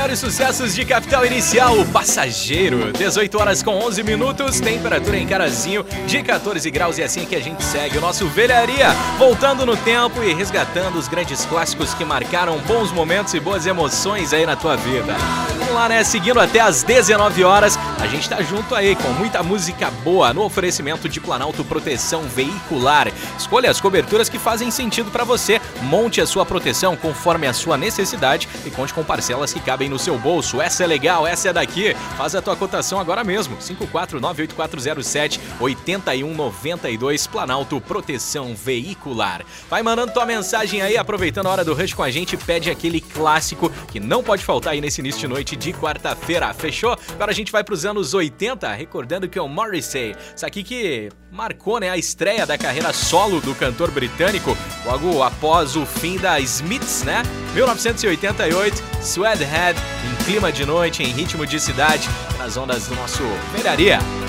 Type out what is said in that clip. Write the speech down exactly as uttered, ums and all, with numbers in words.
maiores sucessos de Capital Inicial, O Passageiro. dezoito horas com onze minutos, temperatura em Carazinho de quatorze graus, e é assim que a gente segue o nosso Velharia, voltando no tempo e resgatando os grandes clássicos que marcaram bons momentos e boas emoções aí na tua vida. Vamos lá, né? Seguindo até às dezenove horas, a gente tá junto aí com muita música boa no oferecimento de Planalto Proteção Veicular. Escolha as coberturas que fazem sentido para você, monte a sua proteção conforme a sua necessidade e conte com parcelas que cabem no seu bolso. Essa é legal, essa é daqui. Faz a tua cotação agora mesmo. cinco quatro nove oito quatro zero sete oito um nove dois, Planalto Proteção Veicular. Vai mandando tua mensagem aí, aproveitando a hora do rush com a gente, pede aquele clássico que não pode faltar aí nesse início de noite de quarta-feira, fechou? Agora a gente vai pros anos oitenta, recordando que é o Morrissey, isso aqui que marcou, né, a estreia da carreira solo do cantor britânico, logo após o fim da Smiths, né? mil novecentos e oitenta e oito, Suede Head, em clima de noite, em ritmo de cidade, nas ondas do nosso Velharia.